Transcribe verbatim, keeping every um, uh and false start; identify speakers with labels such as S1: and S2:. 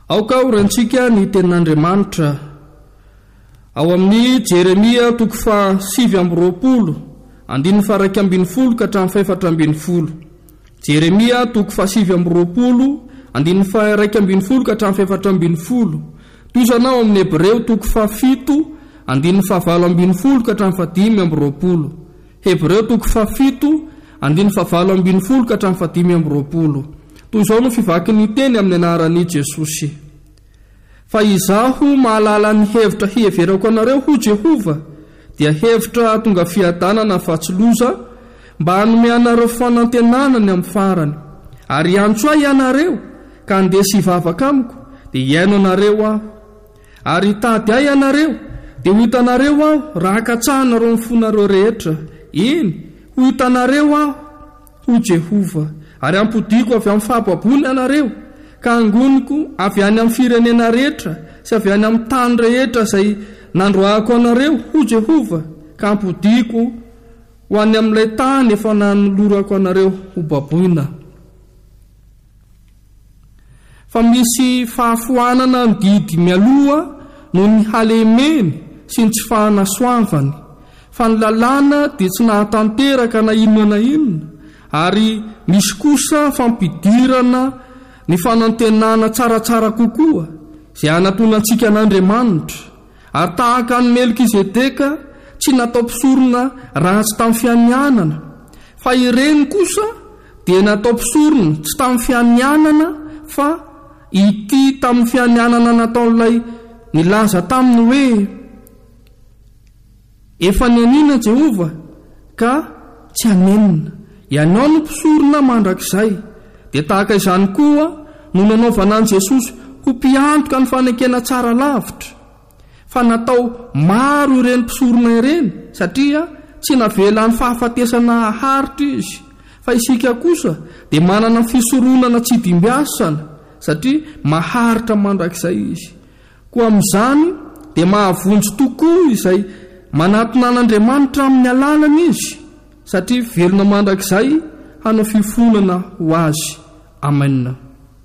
S1: aoka orantsika ny tenin'Andriamanitra ao amin'ny Jeremia toko fa sivy amby roapolo andiny fa raika ambiny folo ka hatramin'ny faefatra ambiny folo. Jeremia toko fa sivy amby roapolo andiny fa raika ambiny folo ka hatramin'ny faefatra ambiny folo. Toizanao amin'ny Hebreo toko fa fito andiny fa valo ambiny folo ka hatramin'ny fa dimy amby roapolo. Hebreo toko fa fito andiny fa valo ambiny folo ka hatramin'ny fa dimy amby roapolo. Toy izao no fivakin'ny teny amin'ny anaran'i Jesosy. Fa izaho mahalala ny hevitra hieverako anareo ho Jehova, dia hevitra tonga fiadanana fahatsiloza, mba hanome anareo fanantenana ny amin'ny farany. Ary antso ahy ianareo ka andesy hivavaka amiko, dia hiaino anareo aho. Ary tady ahy ianareo, dia ho hitanareo aho raha katsahanareo ny fonareo rehetra. Eny, ho hitanareo aho ho Jehova. Ary ampodiko avy amin'ny fahababony ianareo, ka angoniko avy any amin'ny firenena rehetra sy avy any amin'ny tany rehetra izay nandroahako anareo ho Jehova, ka ampodiko ho any amin'ilay tany efa nanolorako anareo ho baboina. Fa misy fahafoanana mididy mialoha noho ny halemeny sy ny tsy fahanasoavany. Fa ny lalàna dia tsy nahatanteraka na inona na inona, ary misy kosa fampidirana ny fanantenana tsaratsara kokoa izay anatonantsika an'Andriamanitra. Ary tahaka ny Melkizedeka tsy natao mpisorona ratsy tamin'ny fianianana, fa ireny kosa dia natao mpisorona tsy tamin'ny fianianana fa ity tamin'ny fianianana nataon'ilay nilaza taminy hoe efa nianina Jehova ka tsy hanenina. Ianao no mpisorona mandrakizay. Dia tahaka izany koa no nanaovana an' Jesosy ho mpiantoka ny fanekena tsara lavitra. Fa natao maro ireny mpisorona ireny, satria tsy navela ny fahafatesana haharitra izy. Fa isika kosa dia manana fisoronana tsy dimbiasana, satria maharitra mandrakizay izy. Koa amin'izany dia mahavonjy tokoa izay manatona an'Andriamanitra amin'ny alalana izy, satria velona mandrakizay hanao fifonana ho azy. Amen.